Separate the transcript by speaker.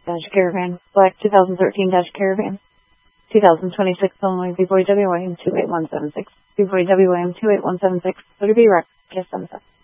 Speaker 1: Caravan, Black 2013 Caravan, 2026 Illinois V40WM 28176, V40WM 28176, Liberty Rock, KS 77.